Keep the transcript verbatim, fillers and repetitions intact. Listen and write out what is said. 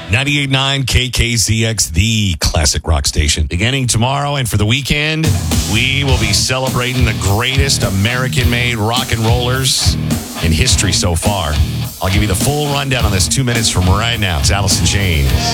ninety-eight point nine K K Z X, the classic rock station. Beginning tomorrow and for the weekend, we will be celebrating the greatest American-made rock and rollers in history so far. I'll give you the full rundown on this two minutes from right now. It's Alice in Chains.